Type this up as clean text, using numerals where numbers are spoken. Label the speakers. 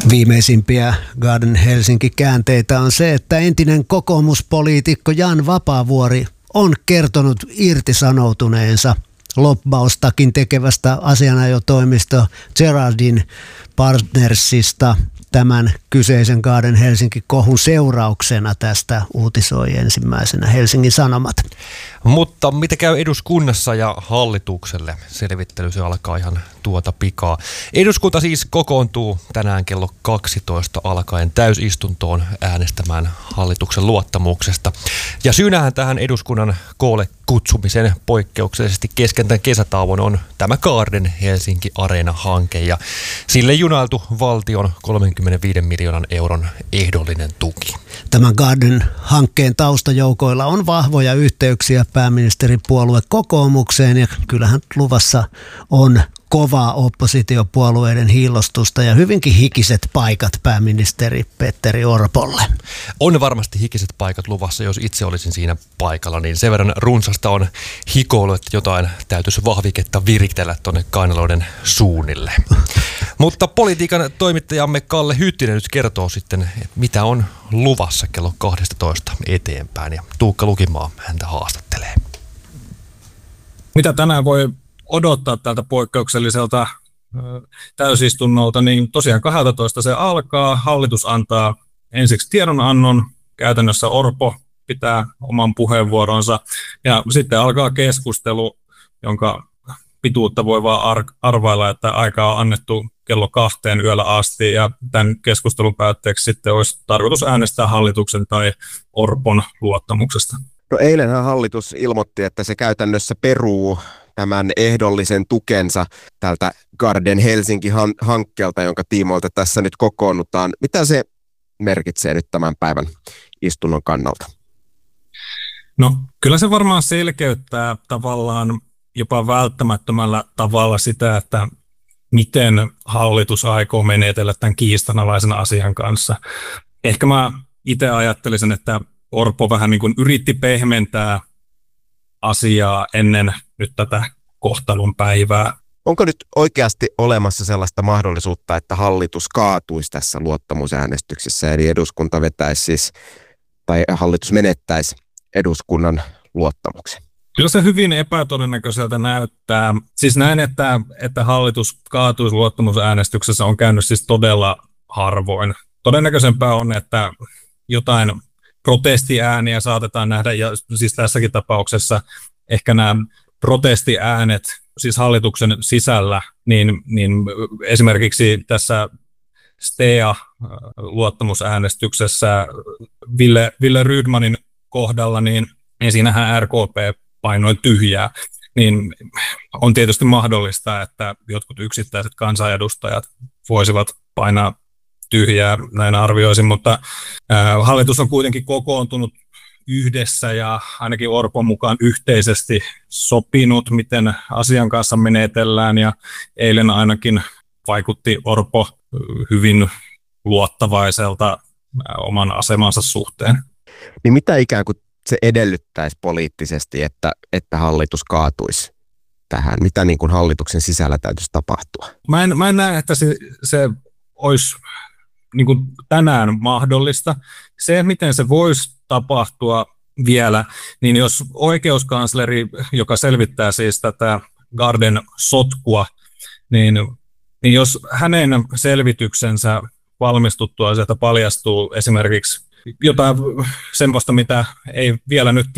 Speaker 1: Viimeisimpiä Garden Helsinki-käänteitä on se, että entinen kokoomuspoliitikko Jan Vapaavuori on kertonut irtisanoutuneensa lobbaustakin tekevästä asianajotoimisto Geraldine Partnersista. Tämän kyseisen Garden Helsinki-kohun seurauksena tästä uutisoi ensimmäisenä Helsingin Sanomat.
Speaker 2: Mutta mitä käy eduskunnassa ja hallitukselle? Selvittely se alkaa ihan tuota pikaa. Eduskunta siis kokoontuu tänään kello 12 alkaen täysistuntoon äänestämään hallituksen luottamuksesta. Ja syynähän tähän eduskunnan koolle kutsumisen poikkeuksellisesti kesken tämän kesätauon on tämä Garden Helsinki Areena-hanke ja sille junailtu valtion 35 miljoonan euron ehdollinen tuki.
Speaker 1: Tämän Garden-hankkeen taustajoukoilla on vahvoja yhteyksiä pääministeripuolue kokoomukseen ja kyllähän luvassa on kovaa oppositiopuolueiden hiillostusta ja hyvinkin hikiset paikat pääministeri Petteri Orpolle.
Speaker 2: On varmasti hikiset paikat luvassa, jos itse olisin siinä paikalla, niin sen verran runsasta on hikoilu, että jotain täytyisi vahviketta viritellä tuonne kainaloiden suunnille. Mutta politiikan toimittajamme Kalle Hyttinen nyt kertoo sitten, että mitä on luvassa kello 12 eteenpäin ja Tuukka Lukimaa häntä haastattelee.
Speaker 3: Mitä tänään voi odottaa tältä poikkeukselliselta täysistunnolta, niin tosiaan 12 se alkaa. Hallitus antaa ensiksi tiedonannon, käytännössä Orpo pitää oman puheenvuoronsa ja sitten alkaa keskustelu, jonka pituutta voi vaan arvailla, että aikaa on annettu kello 2 yöllä asti ja tämän keskustelun päätteeksi sitten olisi tarkoitus äänestää hallituksen tai Orpon luottamuksesta.
Speaker 4: No eilenhän hallitus ilmoitti, että se käytännössä peruu tämän ehdollisen tukensa tältä Garden Helsinki-hankkeelta, jonka tiimoilta tässä nyt kokoonnutaan. Mitä se merkitsee nyt tämän päivän istunnon kannalta?
Speaker 3: No kyllä se varmaan selkeyttää tavallaan jopa välttämättömällä tavalla sitä, että miten hallitus aikoo menetellä tämän kiistanalaisen asian kanssa. Ehkä mä itse ajattelisin, että Orpo vähän niin kuin yritti pehmentää asiaa ennen nyt tätä kohtalon päivää.
Speaker 4: Onko nyt oikeasti olemassa sellaista mahdollisuutta, että hallitus kaatuisi tässä luottamusäänestyksessä, eli eduskunta vetäisi siis, tai hallitus menettäisi eduskunnan luottamuksen?
Speaker 3: Kyllä se hyvin epätodennäköiseltä näyttää. Siis näin, että hallitus kaatuisi luottamusäänestyksessä on käynyt siis todella harvoin. Todennäköisempää on, että jotain protestiääniä saatetaan nähdä, ja siis tässäkin tapauksessa ehkä nämä protestiäänet, siis hallituksen sisällä, niin esimerkiksi tässä STEA-luottamusäänestyksessä Ville Rydmanin kohdalla, niin siinähän RKP painoi tyhjää, niin on tietysti mahdollista, että jotkut yksittäiset kansanedustajat voisivat painaa tyhjää, näin arvioisin, mutta hallitus on kuitenkin kokoontunut yhdessä ja ainakin Orpon mukaan yhteisesti sopinut, miten asian kanssa menetellään, ja eilen ainakin vaikutti Orpo hyvin luottavaiselta oman asemansa suhteen.
Speaker 4: Niin mitä ikään kuin se edellyttäisi poliittisesti, että hallitus kaatuisi tähän? Mitä niin kuin hallituksen sisällä täytyisi tapahtua?
Speaker 3: Mä en näe, että se olisi niin kuin tänään mahdollista. Se, miten se voisi tapahtua vielä, niin jos oikeuskansleri, joka selvittää siis tätä Garden sotkua, niin jos hänen selvityksensä valmistuttua sieltä paljastuu esimerkiksi jotain semmoista, mitä ei vielä nyt